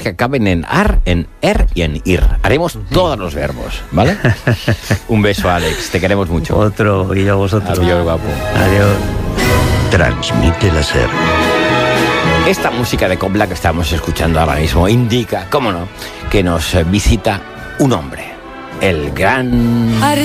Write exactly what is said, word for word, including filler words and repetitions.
que acaben en ar, en er y en ir. Haremos todos los verbos, ¿vale? Un beso, Alex. Te queremos mucho. Otro, y a vosotros. Adiós, guapo. Adiós. Transmite la SER. Esta música de copla que estamos escuchando ahora mismo indica, cómo no, que nos visita un hombre, el gran...